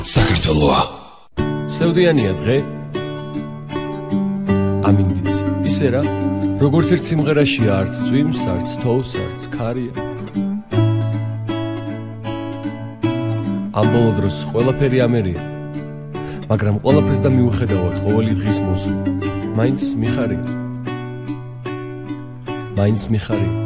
საქართველოა. სევდიანია დღე? ამინდის. ისე რა, როგორც ერთ სიმღერაშია, არც წვიმს, არც თოვს, არც ქარია. ამ ბოლო დროს ყველაფერი ამერია. მაგრამ ყველაფერს და მიუხედავად ყოველი დღის მოსვლა, მაინც მიხარია.